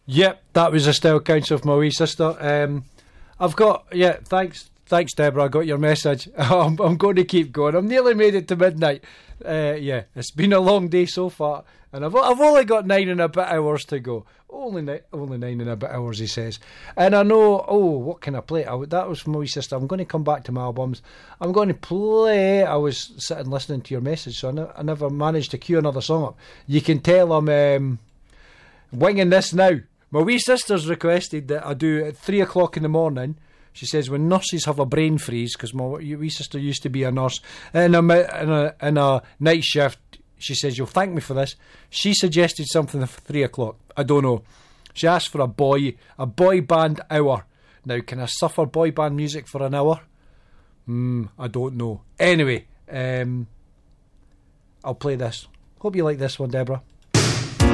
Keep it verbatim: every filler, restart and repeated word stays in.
Yep, that was a style counsel of my wee sister. Um, I've got, yeah, thanks, thanks, Deborah. I got your message. I'm, I'm going to keep going. I've nearly made it to midnight. Uh, yeah, it's been a long day so far, and I've I've only got nine and a bit hours to go. Only ni- only nine and a bit hours, he says. And I know. Oh, what can I play? I, that was from my wee sister. I'm going to come back to my albums. I'm going to play. I was sitting listening to your message, so I, ne- I never managed to cue another song up. You can tell I'm um, winging this now. My wee sister's requested that I do at three o'clock in the morning. She says when nurses have a brain freeze, because my wee sister used to be a nurse, in a, in a, in a night shift, she says, you'll thank me for this. She suggested something for three o'clock. I don't know. She asked for a boy, a boy band hour. Now, can I suffer boy band music for an hour? Hmm, I don't know. Anyway, um, I'll play this. Hope you like this one, Deborah.